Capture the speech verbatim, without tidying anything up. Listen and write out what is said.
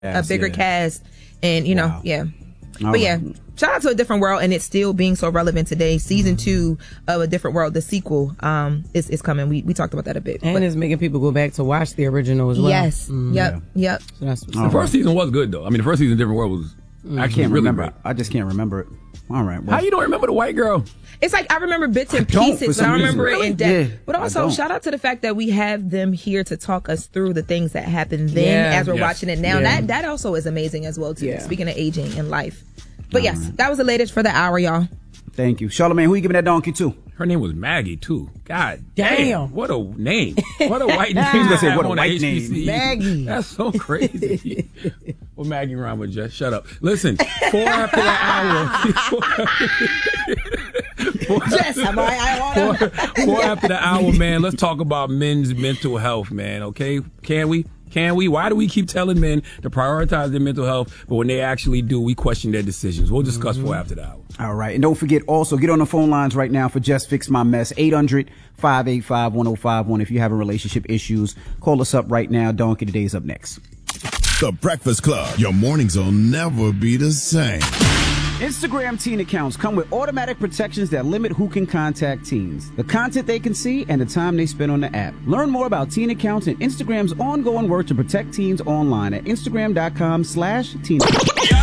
yes, a bigger yeah. cast, and you know, Wow. yeah. All but yeah, right. shout out to A Different World, and it's still being so relevant today. Season two of A Different World, the sequel, um, is is coming. We we talked about that a bit, and but, it's making people go back to watch the original as well. yes, Mm. yep, Yeah. yep. So that's what's The up. first season was good though. I mean, the first season of Different World was. I actually can't really remember. great. I just can't remember it. All right. Well, How you don't remember the white girl? It's like I remember bits and I don't, pieces, for but I some remember reason. it in depth. Yeah, but I also, don't. shout out to the fact that we have them here to talk us through the things that happened then Yeah. as we're Yes. watching it now. Yeah. That that also is amazing as well too. Yeah. Speaking of aging and life. But yes, that was the latest for the hour, y'all. Thank you, Charlamagne. Who you giving that donkey to? Her name was Maggie too. God Damn. damn, what a name! What a white name! He was gonna say, what a on white H B C. name. Maggie. That's so crazy. Well, Maggie rhyme with just shut up. Listen, four after the hour. four, Yes, am I, I wanna. four, four after the hour, man. Let's talk about men's mental health, man. Okay, can we? Can we? Why do we keep telling men to prioritize their mental health, but when they actually do, we question their decisions? We'll discuss Mm-hmm. four after the hour. All right. And don't forget, also, get on the phone lines right now for Just Fix My Mess. eight hundred, five eight five, one oh five one. If you're having relationship issues, call us up right now. Donkey Today's up next. The Breakfast Club. Your mornings will never be the same. Instagram teen accounts come with automatic protections that limit who can contact teens, the content they can see, and the time they spend on the app. Learn more about teen accounts and Instagram's ongoing work to protect teens online at Instagram.com slash teen.